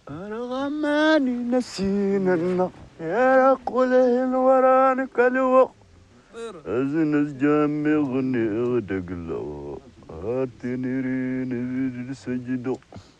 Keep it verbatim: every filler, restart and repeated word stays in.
أنا غماني نسينا النار يا رقله ورانك الوقت أزنز جامي غني غدق له هاتني رين سجدو